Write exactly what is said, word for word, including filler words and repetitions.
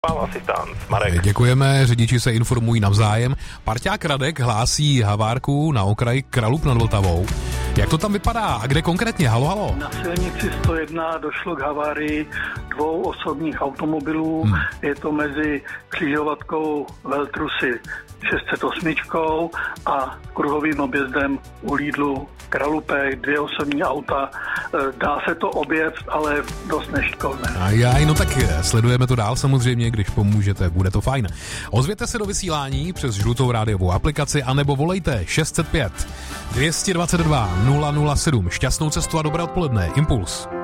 Asistent, Marek. Děkujeme, řidiči se informují navzájem. Parťák Radek hlásí havárku na okraji Kralup nad Vltavou. Jak to tam vypadá a kde konkrétně? Halo, halo. Na silnici sto jedna došlo k havárii dvou osobních automobilů. Hmm. Je to mezi křižovatkou Veltrusy šest set osm a kruhovým objezdem u Lidlu Kralupech, dvě osobní auta. Dá se to objet, ale dost nešikovné. A já, no tak sledujeme to dál samozřejmě, když pomůžete, bude to fajn. Ozvěte se do vysílání přes žlutou rádiovou aplikaci anebo volejte šest set pět dvě dvacet dva nula nula sedm. Šťastnou cestu a dobré odpoledne. Impuls.